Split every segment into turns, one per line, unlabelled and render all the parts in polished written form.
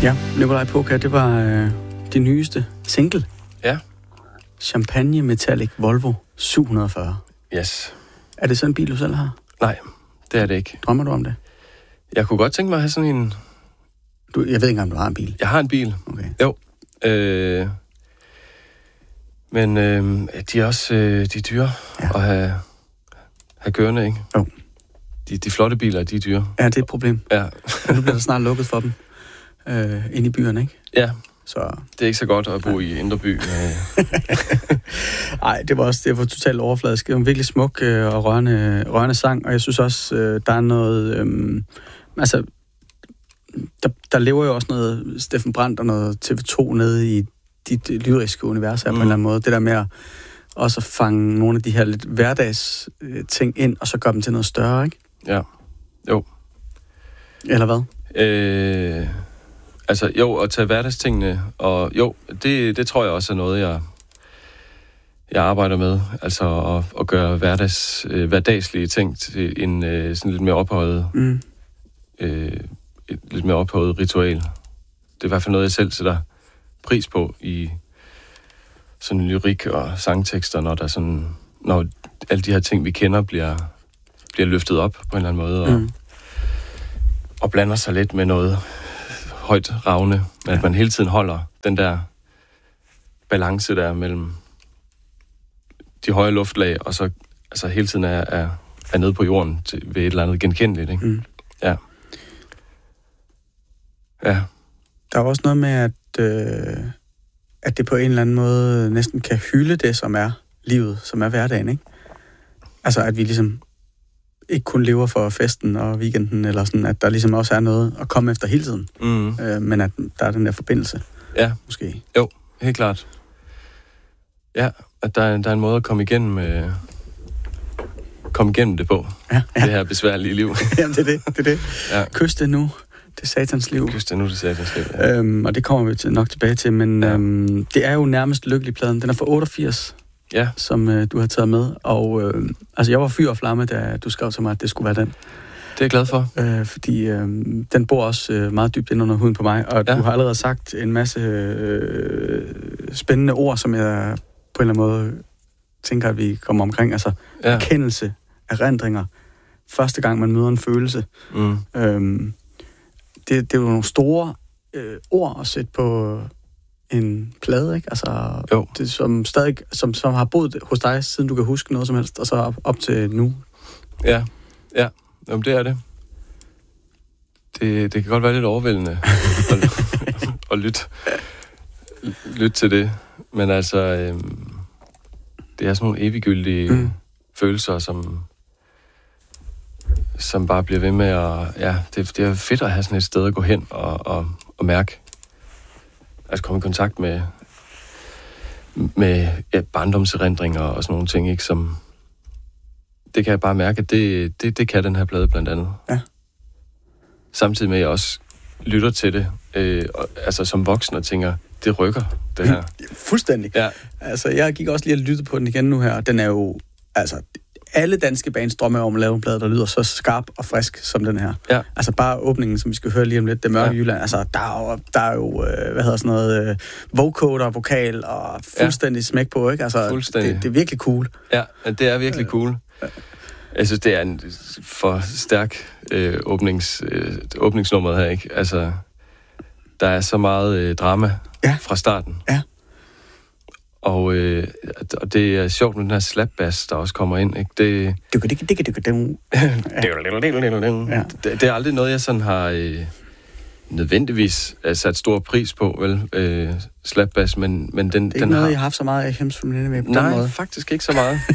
Ja, Nikolaj Poka, det var det nyeste single.
Ja.
Champagne Metallic Volvo 740.
Yes.
Er det sådan en bil, du selv har?
Nej, det er det ikke.
Drømmer du om det?
Jeg kunne godt tænke mig at have sådan en...
Jeg ved ikke engang, om du har en bil.
Jeg har en bil.
Okay.
Jo. Men de er også de er dyre at have kørende, ikke?
Jo.
De flotte biler, de er dyre.
Ja, det er et problem.
Ja.
Nu bliver der snart lukket for dem inde i byerne, ikke?
Ja.
Så...
Det er ikke så godt at bo i Indre By.
Nej, det var totalt overfladisk. Det var en virkelig smuk og rørende sang, og jeg synes også, der er noget... der lever jo også noget Steffen Brandt og noget TV2 nede i dit lyriske univers her på en eller anden måde. Det der med at også fange nogle af de her lidt hverdags ting ind, og så gøre dem til noget større, ikke?
Ja. Jo.
Eller hvad?
At tage hverdagstingene, og jo, det tror jeg også er noget, jeg arbejder med. Altså at gøre hverdagslige ting til en sådan lidt mere ophøjet, et lidt mere ophøjet ritual. Det er i hvert fald noget, jeg selv sætter pris på i sådan lyrik og sangtekster, når alle de her ting, vi kender, bliver løftet op på en eller anden måde, og blander sig lidt med noget højt ravne, men at man hele tiden holder den der balance der mellem de høje luftlag, og så altså hele tiden er nede på jorden ved et eller andet genkendeligt, ikke?
Mm.
Ja. Ja.
Der er også noget med, at det på en eller anden måde næsten kan hylde det, som er livet, som er hverdagen, ikke? Altså, at vi ligesom ikke kun lever for festen og weekenden, eller sådan, at der ligesom også er noget at komme efter hele tiden. Men at der er den der forbindelse.
Ja.
Måske.
Jo, helt klart. Ja, at der er en måde at komme igennem det på.
Ja.
Det her besværlige liv.
Jamen, det er det. Ja. Kys det nu. Det er satans liv.
Kys det nu, det er satans liv. Ja.
Og det kommer vi nok tilbage til, men det er jo nærmest lykkelig-pladen. Den er fra 88.
Ja.
Som du har taget med. Og jeg var fyr og flamme, da du skrev til mig, at det skulle være den.
Det er jeg glad for.
Fordi den bor også meget dybt ind under huden på mig. Og du har allerede sagt en masse spændende ord, som jeg på en eller anden måde tænker, at vi kommer omkring. Altså erkendelse, erindringer. Første gang, man møder en følelse. Det er jo nogle store ord at sætte på en plade, ikke? Altså, det som stadig, som har boet hos dig, siden du kan huske noget som helst, og så op til nu.
Ja. Jamen, det er det. Det kan godt være lidt overvældende at lytte til det. Men altså, det er sådan nogle eviggyldige følelser, som bare bliver ved med at... Ja, det er fedt at have sådan et sted at gå hen og mærke. Altså komme i kontakt med barndomserindringer og sådan nogle ting, ikke? Som... Det kan jeg bare mærke, at det kan den her plade blandt andet.
Ja.
Samtidig med, at jeg også lytter til det, altså som voksen og tænker, det rykker, det her.
Fuldstændig. Ja. Altså, jeg gik også lige og lyttede på den igen nu her, og den er jo... Altså, alle danske bands drømmer om at lave en plade, der lyder så skarp og frisk som den her. Ja. Altså bare åbningen, som vi skal høre lige om lidt, Det Mørke Jylland. Altså, der er jo hvad hedder sådan noget, vocoder, vokal og fuldstændig smæk på, ikke? Altså, det er virkelig cool.
Ja, det er virkelig cool. Jeg synes, det er en for stærk åbningsnummeret her, ikke? Altså, der er så meget drama fra starten. Ja. Og det er sjovt med den her slapbass, der også kommer ind, ikke? Det er aldrig noget, jeg sådan har nødvendigvis sat stor pris på, vel? Slapbass, men den det er
ikke noget, jeg har haft så meget af Hems from Nineveh på den måde.
Nej, faktisk ikke så meget.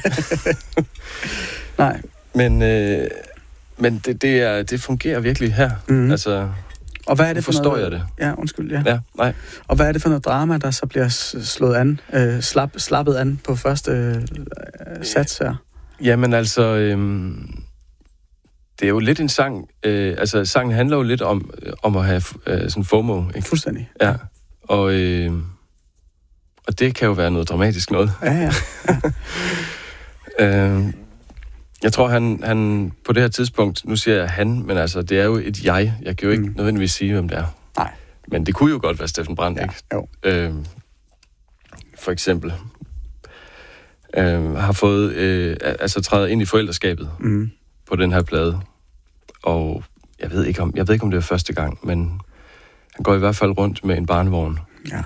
Nej.
Men det fungerer virkelig her. Mm-hmm. Altså,
og hvad er det for
forstår
noget?
Jeg det?
Ja, undskyld,
ja. Nej.
Og hvad er det for noget drama, der så bliver slået an, slappet an på første sats her?
Jamen altså, det er jo lidt en sang. Altså, sangen handler jo lidt om at have sådan FOMO, ikke?
Fuldstændig.
Ja. Og det kan jo være noget dramatisk noget.
Ja.
Jeg tror, han på det her tidspunkt, nu siger jeg han, men altså, det er jo et jeg. Jeg kan jo ikke nødvendigvis sige, hvem det er.
Nej.
Men det kunne jo godt være Steffen Brandt, ikke?
Jo.
For eksempel. Har fået, trædet ind i forældreskabet på den her plade. Og jeg ved ikke, om det er første gang, men han går i hvert fald rundt med en barnevogn.
Ja.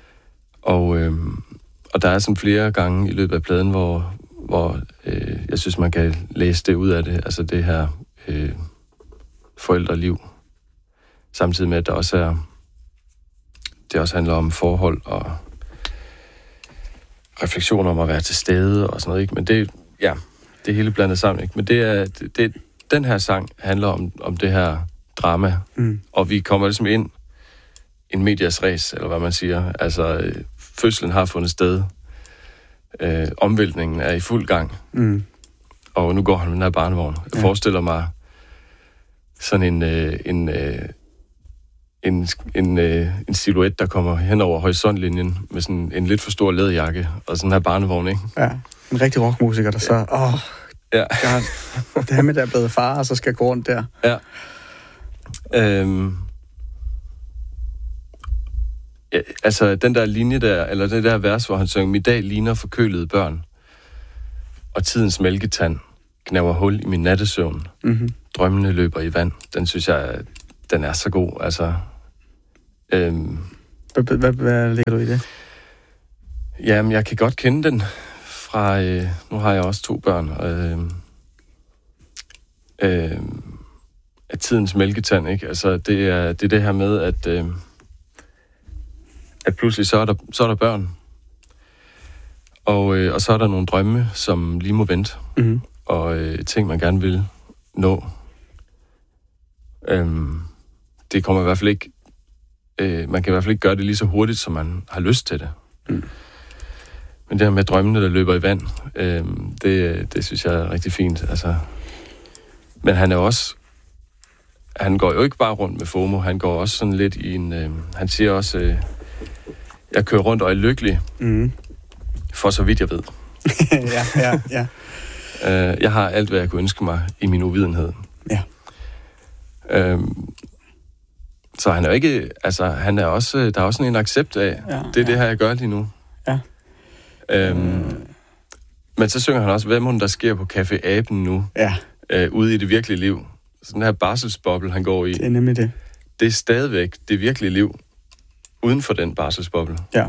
Og der er sådan flere gange i løbet af pladen, hvor jeg synes, man kan læse det ud af det. Altså det her forældreliv. Samtidig med, at det også handler om forhold og refleksioner om at være til stede og sådan noget, ikke? Men det er hele blandet sammen, ikke? Men den her sang handler om det her drama, og vi kommer ligesom ind en medias res, eller hvad man siger. Altså, fødslen har fundet sted. Omvæltningen er i fuld gang. Og nu går han med den her barnevogn. Jeg forestiller mig sådan en silhuet, der kommer hen over horisontlinjen med sådan en lidt for stor læderjakke og sådan her barnevogn, ikke?
Ja, en rigtig rockmusiker, der så... det her med, der er blevet far, og så skal gå rundt der.
Ja. Altså, den der linje der, eller det der vers, hvor han synger, min dag ligner forkølede børn, og tidens mælketand gnaver hul i min nattesøvn. Drømmene løber i vand. Den synes jeg, den er så god, altså.
Hvad ligger du i det?
Jamen, jeg kan godt kende den fra... nu har jeg også 2 børn. Af tidens mælketand, ikke? Altså, det er det her med, at pludselig så er der børn. Og så er der nogle drømme, som lige må vente. Og ting, man gerne vil nå. Det kommer i hvert fald ikke... man kan i hvert fald ikke gøre det lige så hurtigt, som man har lyst til det. Men det her med drømmene, der løber i vand, det synes jeg er rigtig fint. Altså. Men han er også... Han går jo ikke bare rundt med FOMO, han går også sådan lidt i en... han siger også, jeg kører rundt og er lykkelig, for så vidt jeg ved.
Ja.
Jeg har alt, hvad jeg kunne ønske mig i min uvidenhed.
Ja.
Så han er jo ikke... Altså, han er også... Der er også en accept af, det her, jeg gør lige nu.
Ja.
Men så synger han også, hvad må der sker på Café Aben nu?
Ja.
Ude i det virkelige liv. Sådan her barselsboble, han går i.
Det er nemlig det.
Det er stadigvæk det virkelige liv, uden for den barselsboble.
Ja.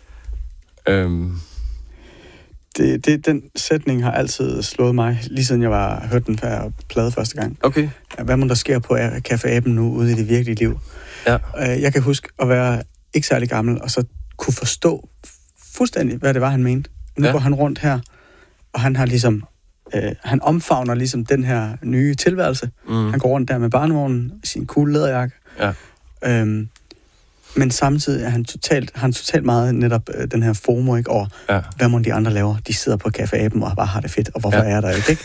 Den sætning har altid slået mig, lige siden jeg hørte den her plade første gang.
Okay.
Hvad må der sker på Café Aben nu, ude i det virkelige liv?
Ja.
Jeg kan huske at være ikke særlig gammel, og så kunne forstå fuldstændig, hvad det var, han mente. Nu går han rundt her, og han har ligesom... han omfavner ligesom den her nye tilværelse. Han går rundt der med barnevognen, sin cool læderjakke.
Ja.
Men samtidig er han totalt meget netop den her FOMO, ikke? Og hvad må de andre laver? De sidder på Café Aben og bare har det fedt, og hvorfor er der ikke?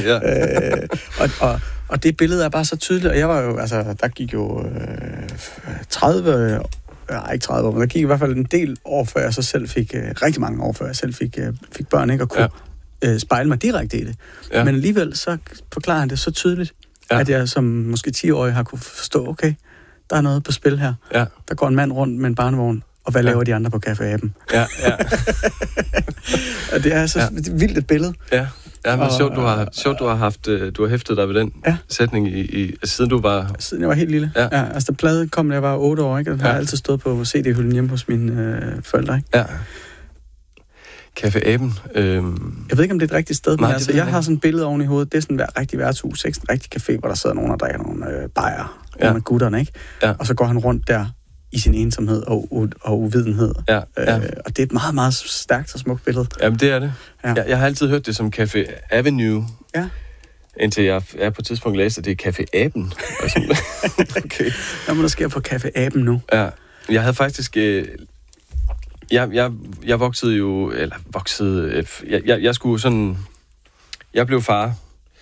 Og det billede er bare så tydeligt, og jeg var jo, altså, der gik jo 30... ikke 30 år, men der gik i hvert fald en del år, før jeg så selv fik... rigtig mange år, før jeg selv fik børn, ikke? Og kunne spejle mig direkte i det. Ja. Men alligevel så forklarer han det så tydeligt, at jeg som måske 10-årig har kunne forstå, okay, der er noget på spil her. Ja. Der går en mand rundt med en barnevogn, og hvad laver de andre på Café Aben?
Ja.
Og det er så vildt et billede.
Ja. Ja, men sjovt, du har hæftet dig ved den sætning siden du var...
Siden jeg var helt lille. Ja. Altså, da plade kom, da jeg var 8 år, ikke? Den har altid stået på CD-hylden hjemme hos mine forældre, ikke?
Ja. Café Aben.
Jeg ved ikke, om det er et rigtigt sted, men altså, jeg har sådan et billede oven i hovedet. Det er sådan et rigtig værtshus, ikke? Sådan en rigtig café, hvor der sidder nogen og drikker nogle bajer. Nogle af gutterne, ikke? Ja. Og så går han rundt der i sin ensomhed og uvidenhed. Ja. Og det er et meget, meget stærkt og smukt billede.
Jamen, det er det. Ja. Jeg har altid hørt det som Café Avenue. Ja. Indtil jeg på et tidspunkt læste, at det er Café Aben.
Okay. Hvad må der sker på Café Aben nu?
Ja. Jeg havde faktisk... Jeg voksede jo... Jeg skulle sådan... Jeg blev far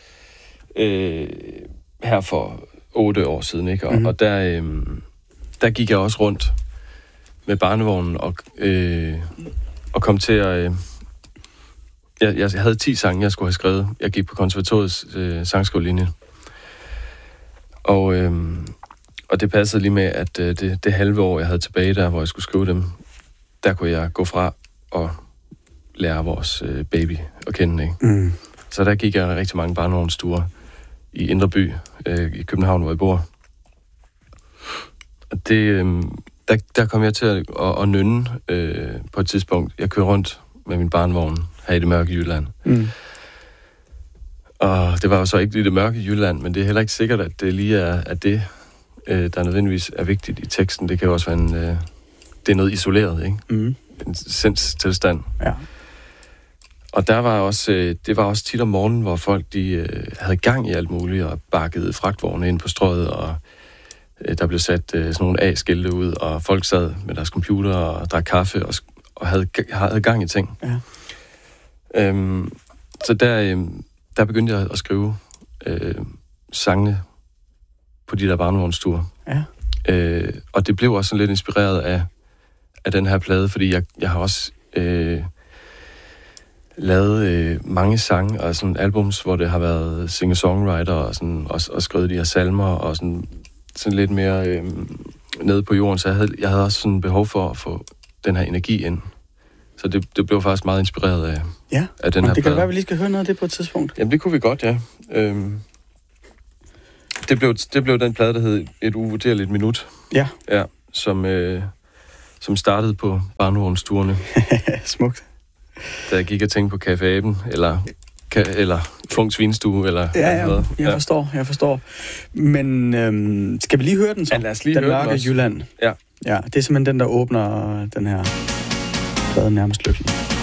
her for 8 år siden, ikke? Og der gik jeg også rundt med barnevognen og kom til at... Jeg havde 10 sange, jeg skulle have skrevet. Jeg gik på konservatoriets sangskolelinje. Og Og det passede lige med, at det halve år, jeg havde tilbage der, hvor jeg skulle skrive dem, der kunne jeg gå fra og lære vores baby at kende. Ikke? Mm. Så der gik jeg rigtig mange barnevognsture i Indre By, i København, hvor jeg bor. Og det, der kom jeg til at nynne på et tidspunkt. Jeg kører rundt med min barnevogn her i det mørke Jylland. Mm. Og det var jo så ikke lige det mørke Jylland, men det er heller ikke sikkert, at det lige er det, der nødvendigvis er vigtigt i teksten. Det kan jo også være det er noget isoleret, ikke? Mm. En sindstilstand. Ja. Og der var også, det var også tit om morgenen, hvor folk de havde gang i alt muligt og bakkede fragtvogne ind på strøget, og der blev sat sådan nogle A-skilte ud, og folk sad med deres computer og drak kaffe og havde gang i ting. Ja. Så der begyndte jeg at skrive sangene på de der barnevognsture. Ja. Og det blev også sådan lidt inspireret af den her plade, fordi jeg har også lavet mange sange og sådan albums, hvor det har været singer-songwriter og sådan og skrevet de her salmer og sådan lidt mere nede på jorden, så jeg havde også sådan behov for at få den her energi ind. Så det blev faktisk meget inspireret af den her plade.
Det kan være, at vi lige skal høre noget af det på et tidspunkt.
Jamen, det kunne vi godt, ja. Det blev den plade, der hed Et uvurderligt minut. Ja. Ja, som startede på barnevognsturene.
Smukt.
Da jeg gik og tænkte på Café Aben, eller Funks Vinstue, eller
noget. Jeg forstår. Men skal vi lige høre den så?
Ja, lad os lige
den
høre
mørke
den også.
Jylland. Ja. Ja, det er simpelthen den, der åbner den her plade nærmest lykkelig.